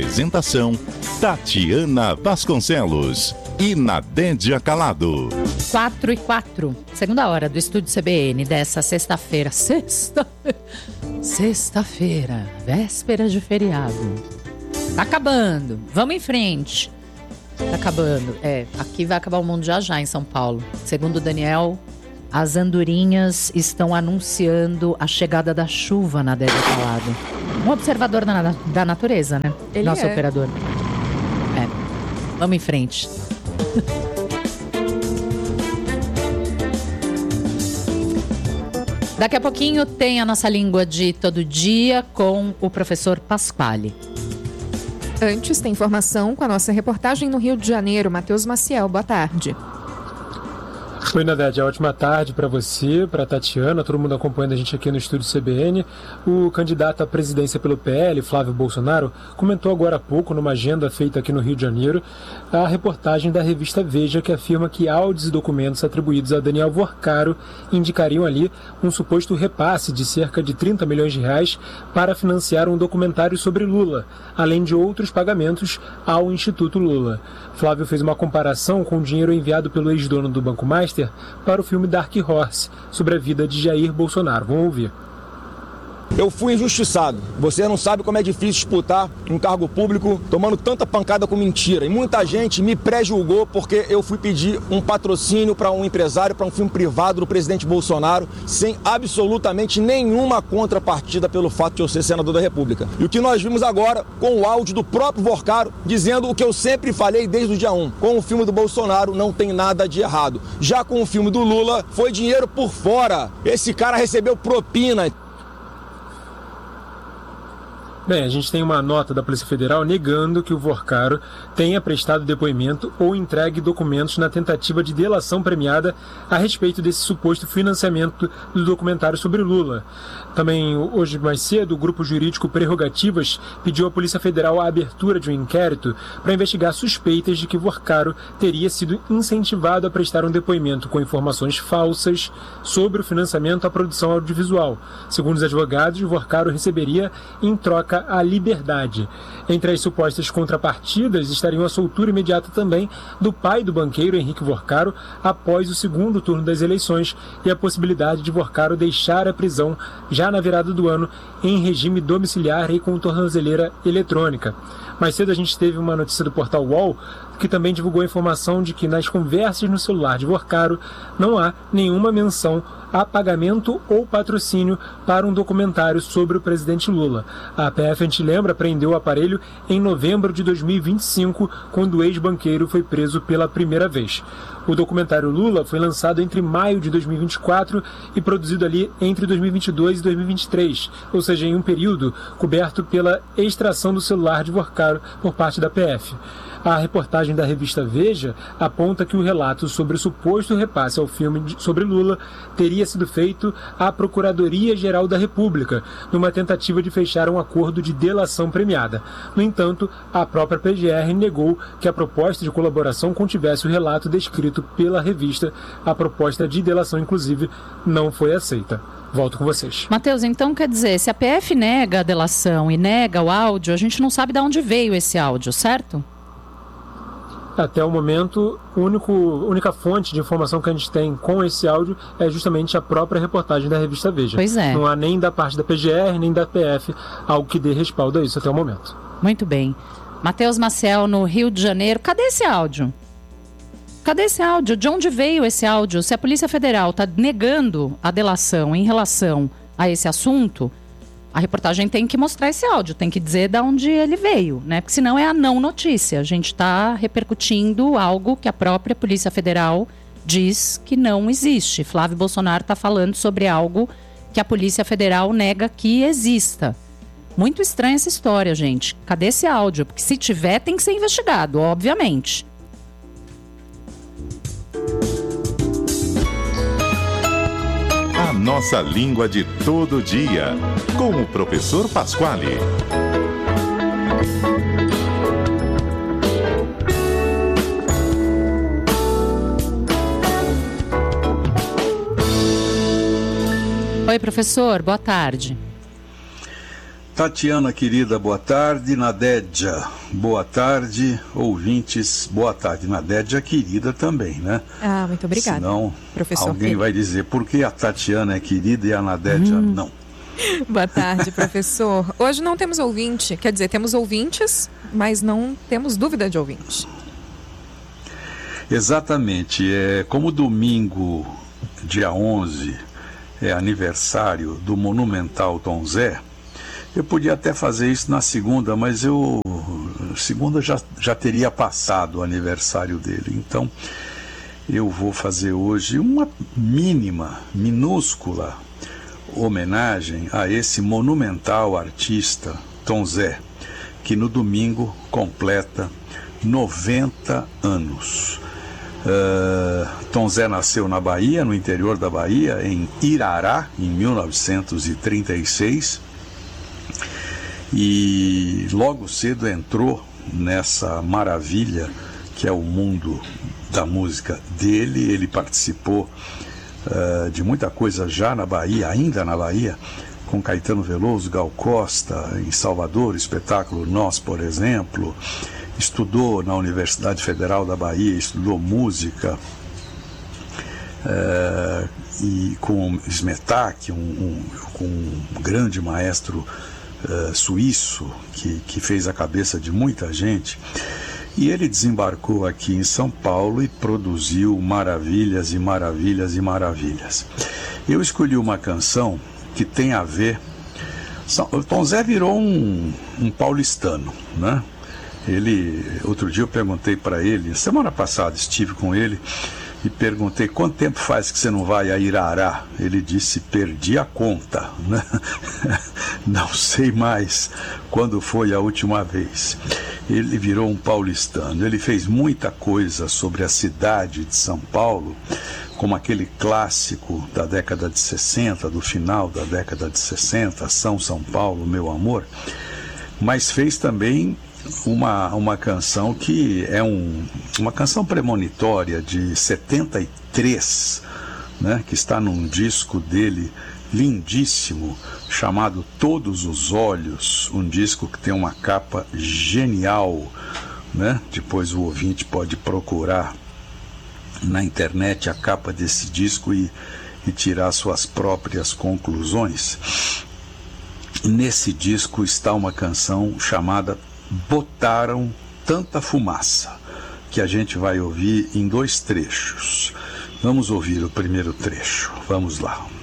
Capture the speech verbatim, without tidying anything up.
Apresentação: Tatiana Vasconcelos e Nadédia Calado. quatro e quatro, segunda hora do Estúdio C B N dessa sexta-feira. Sexta... Sexta-feira, véspera de feriado. Tá acabando, vamos em frente. Tá acabando, é, aqui vai acabar o mundo já já em São Paulo. Segundo o Daniel, as andorinhas estão anunciando a chegada da chuva, na Nadédia Calado. Um observador da, da natureza, né? Ele Nosso é. operador. É, vamos em frente. Daqui a pouquinho tem a nossa língua de todo dia com o professor Pasquale. Antes, tem informação com a nossa reportagem no Rio de Janeiro. Matheus Maciel, boa tarde. Oi, Nadédia, ótima tarde para você, para a Tatiana, todo mundo acompanhando a gente aqui no Estúdio C B N. O candidato à presidência pelo P L, Flávio Bolsonaro, comentou agora há pouco, numa agenda feita aqui no Rio de Janeiro, a reportagem da revista Veja, que afirma que áudios e documentos atribuídos a Daniel Vorcaro indicariam ali um suposto repasse de cerca de trinta milhões de reais para financiar um documentário sobre Lula, além de outros pagamentos ao Instituto Lula. Flávio fez uma comparação com o dinheiro enviado pelo ex-dono do Banco Master para o filme Dark Horse, sobre a vida de Jair Bolsonaro. Vamos ouvir. Eu fui injustiçado. Você não sabe como é difícil disputar um cargo público tomando tanta pancada com mentira. E muita gente me pré-julgou porque eu fui pedir um patrocínio para um empresário, para um filme privado do presidente Bolsonaro, sem absolutamente nenhuma contrapartida pelo fato de eu ser senador da República. E o que nós vimos agora com o áudio do próprio Vorcaro dizendo o que eu sempre falei desde o dia um. Com o filme do Bolsonaro não tem nada de errado. Já com o filme do Lula foi dinheiro por fora. Esse cara recebeu propina. Bem, a gente tem uma nota da Polícia Federal negando que o Vorcaro tenha prestado depoimento ou entregue documentos na tentativa de delação premiada a respeito desse suposto financiamento do documentário sobre Lula. Também, hoje mais cedo, o grupo jurídico Prerrogativas pediu à Polícia Federal a abertura de um inquérito para investigar suspeitas de que Vorcaro teria sido incentivado a prestar um depoimento com informações falsas sobre o financiamento à produção audiovisual. Segundo os advogados, Vorcaro receberia em troca a liberdade. Entre as supostas contrapartidas estariam a soltura imediata também do pai do banqueiro, Henrique Vorcaro, após o segundo turno das eleições e a possibilidade de Vorcaro deixar a prisão já na virada do ano em regime domiciliar e com tornozeleira eletrônica. Mais cedo a gente teve uma notícia do portal U O L que também divulgou a informação de que nas conversas no celular de Vorcaro não há nenhuma menção a pagamento ou patrocínio para um documentário sobre o presidente Lula. A P F, a gente lembra, apreendeu o aparelho em novembro de dois mil e vinte e cinco, quando o ex-banqueiro foi preso pela primeira vez. O documentário Lula foi lançado entre maio de dois mil e vinte e quatro e produzido ali entre dois mil e vinte e dois e dois mil e vinte e três, ou seja, em um período coberto pela extração do celular de Vorcaro por parte da P F. A reportagem da revista Veja aponta que o relato sobre o suposto repasse ao filme sobre Lula teria sido feito à Procuradoria-Geral da República, numa tentativa de fechar um acordo de delação premiada. No entanto, a própria P G R negou que a proposta de colaboração contivesse o relato descrito pela revista. A proposta de delação, inclusive, não foi aceita. Volto com vocês. Matheus, então quer dizer, se a P F nega a delação e nega o áudio, a gente não sabe de onde veio esse áudio, certo? Até o momento, a única fonte de informação que a gente tem com esse áudio é justamente a própria reportagem da revista Veja. Pois é. Não há nem da parte da P G R, nem da P F, algo que dê respaldo a isso até o momento. Muito bem. Matheus Maciel, no Rio de Janeiro. Cadê esse áudio? Cadê esse áudio? De onde veio esse áudio? Se a Polícia Federal está negando a delação em relação a esse assunto, a reportagem tem que mostrar esse áudio, tem que dizer de onde ele veio, né? Porque senão é a não notícia. A gente está repercutindo algo que a própria Polícia Federal diz que não existe. Flávio Bolsonaro está falando sobre algo que a Polícia Federal nega que exista. Muito estranha essa história, gente. Cadê esse áudio? Porque se tiver, tem que ser investigado, obviamente. A nossa língua de todo dia, com o professor Pasquale. Oi, professor, boa tarde. Tatiana, querida, boa tarde. Nadédia, boa tarde. Ouvintes, boa tarde. Nadédia, querida também, né? Ah, muito obrigada. Senão, professor alguém Pedro. vai dizer por que a Tatiana é querida e a Nadédia hum. não. Boa tarde, professor. Hoje não temos ouvinte, quer dizer, temos ouvintes, mas não temos dúvida de ouvinte. Exatamente. É, como domingo, dia onze, é aniversário do monumental Tom Zé, eu podia até fazer isso na segunda, mas eu segunda já, já teria passado o aniversário dele. Então, eu vou fazer hoje uma mínima, minúscula homenagem a esse monumental artista Tom Zé, que no domingo completa noventa anos. Uh, Tom Zé nasceu na Bahia, no interior da Bahia, em Irará, em mil novecentos e trinta e seis, e logo cedo entrou nessa maravilha que é o mundo da música dele. Ele participou uh, de muita coisa já na Bahia, ainda na Bahia, com Caetano Veloso, Gal Costa, em Salvador, espetáculo Nós, por exemplo. Estudou na Universidade Federal da Bahia, estudou música uh, e com Smetak, um, um, com um grande maestro uh, suíço que, que fez a cabeça de muita gente. E ele desembarcou aqui em São Paulo e produziu maravilhas e maravilhas e maravilhas. Eu escolhi uma canção que tem a ver... O Tom Zé virou um, um paulistano, né? Ele, outro dia eu perguntei para ele, semana passada estive com ele e perguntei: quanto tempo faz que você não vai a Irará? Ele disse: perdi a conta, né? Não sei mais quando foi a última vez. Ele virou um paulistano, ele fez muita coisa sobre a cidade de São Paulo, como aquele clássico da década de sessenta, do final da década de sessenta, São São Paulo, Meu Amor, mas fez também Uma, uma canção que é um, uma canção premonitória de setenta e três, né, que está num disco dele lindíssimo, chamado Todos os Olhos, um disco que tem uma capa genial, né? Depois o ouvinte pode procurar na internet a capa desse disco e, e tirar suas próprias conclusões. Nesse disco está uma canção chamada Botaram Tanta Fumaça, que a gente vai ouvir em dois trechos. Vamos ouvir o primeiro trecho. Vamos lá.